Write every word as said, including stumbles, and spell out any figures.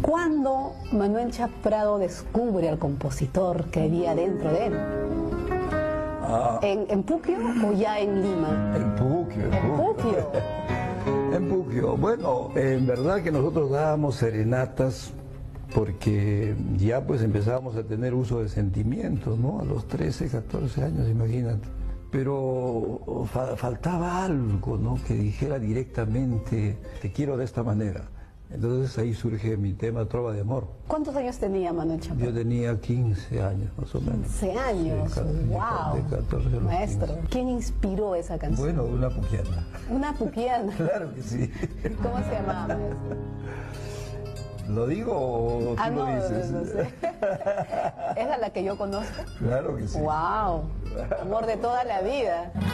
¿Cuándo Manuel Chaprado descubre al compositor que había dentro de él? Ah, ¿En, en Puquio o ya en Lima? en Puquio, en En Puquio. Puquio. En Puquio. Bueno, en verdad que nosotros dábamos serenatas porque ya pues empezábamos a tener uso de sentimientos, ¿no? A los trece, catorce años, imagínate. Pero fa- faltaba algo, ¿no? Que dijera directamente, te quiero de esta manera. Entonces ahí surge mi tema Trova de Amor. ¿Cuántos años tenía Manuel Yo Chaprado? tenía quince años, más o menos. quince años. Sí, de ¡Wow! de catorce a los Maestro, quince. ¿quién inspiró esa canción? Bueno, una puquiana. Una puquiana. Claro que sí. ¿Cómo se llamaba, maestro? ¿Lo digo o tú Ah, lo no, dices? no sé. ¿Esa es la que yo conozco? Claro que sí. ¡Wow! Amor de toda la vida.